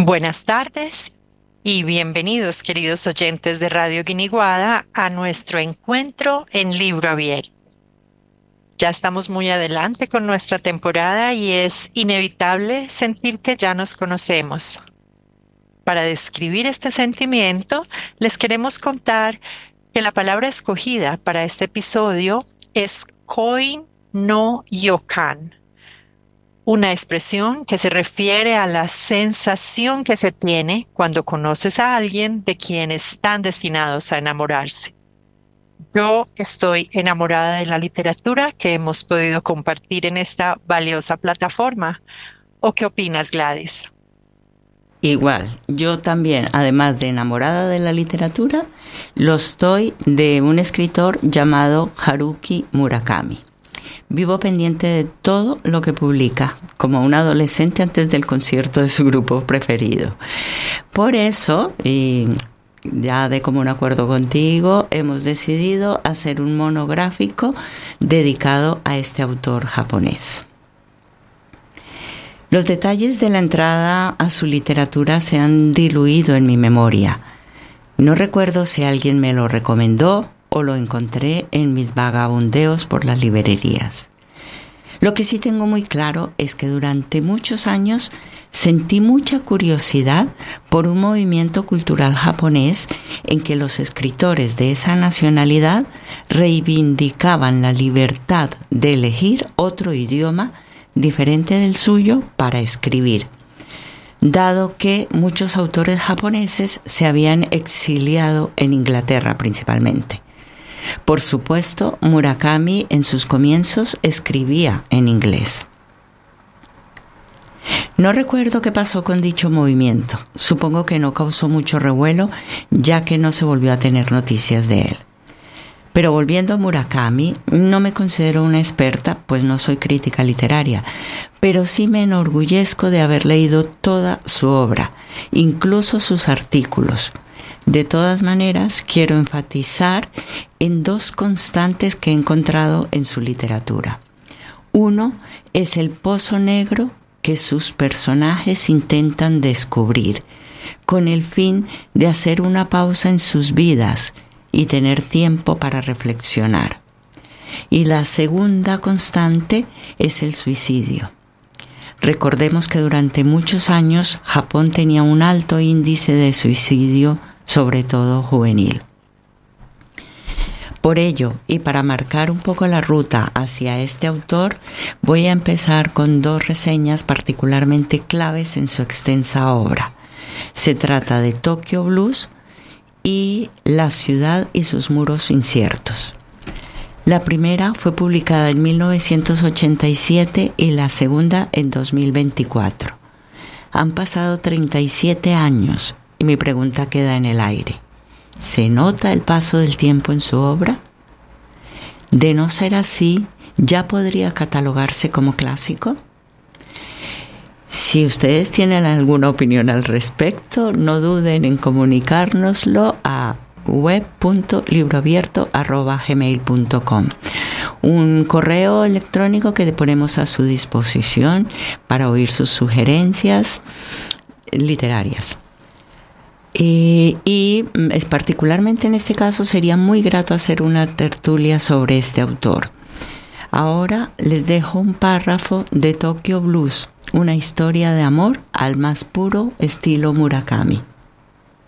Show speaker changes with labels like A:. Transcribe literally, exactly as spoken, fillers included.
A: Buenas tardes y bienvenidos, queridos oyentes de Radio Guiniguada, a nuestro encuentro en Libro Abierto. Ya estamos muy adelante con nuestra temporada y es inevitable sentir que ya nos conocemos. Para describir este sentimiento, les queremos contar que la palabra escogida para este episodio es Koi no Yokan, una expresión que se refiere a la sensación que se tiene cuando conoces a alguien de quien están destinados a enamorarse. Yo estoy enamorada de la literatura que hemos podido compartir en esta valiosa plataforma. ¿O qué opinas, Gladys?
B: Igual, yo también, además de enamorada de la literatura, lo estoy de un escritor llamado Haruki Murakami. Vivo pendiente de todo lo que publica, como un adolescente antes del concierto de su grupo preferido. Por eso, y ya de común acuerdo contigo, hemos decidido hacer un monográfico dedicado a este autor japonés. Los detalles de la entrada a su literatura se han diluido en mi memoria. No recuerdo si alguien me lo recomendó o lo encontré en mis vagabundeos por las librerías. Lo que sí tengo muy claro es que durante muchos años sentí mucha curiosidad por un movimiento cultural japonés en que los escritores de esa nacionalidad reivindicaban la libertad de elegir otro idioma diferente del suyo para escribir, dado que muchos autores japoneses se habían exiliado en Inglaterra principalmente. Por supuesto, Murakami en sus comienzos escribía en inglés. No recuerdo qué pasó con dicho movimiento. Supongo que no causó mucho revuelo, ya que no se volvió a tener noticias de él. Pero volviendo a Murakami, no me considero una experta, pues no soy crítica literaria, pero sí me enorgullezco de haber leído toda su obra, incluso sus artículos. De todas maneras, quiero enfatizar en dos constantes que he encontrado en su literatura. Uno es el pozo negro que sus personajes intentan descubrir, con el fin de hacer una pausa en sus vidas y tener tiempo para reflexionar. Y la segunda constante es el suicidio. Recordemos que durante muchos años Japón tenía un alto índice de suicidio, sobre todo juvenil. Por ello, y para marcar un poco la ruta hacia este autor, voy a empezar con dos reseñas particularmente claves en su extensa obra. Se trata de Tokyo Blues y La ciudad y sus muros inciertos. La primera fue publicada en mil novecientos ochenta y siete y la segunda en dos mil veinticuatro. Han pasado treinta y siete años y mi pregunta queda en el aire. ¿Se nota el paso del tiempo en su obra? De no ser así, ¿ya podría catalogarse como clásico? Si ustedes tienen alguna opinión al respecto, no duden en comunicárnoslo a web punto libroabierto arroba gmail punto com, un correo electrónico que le ponemos a su disposición para oír sus sugerencias literarias. Eh, y es particularmente en este caso sería muy grato hacer una tertulia sobre este autor. Ahora les dejo un párrafo de Tokyo Blues, una historia de amor al más puro estilo Murakami.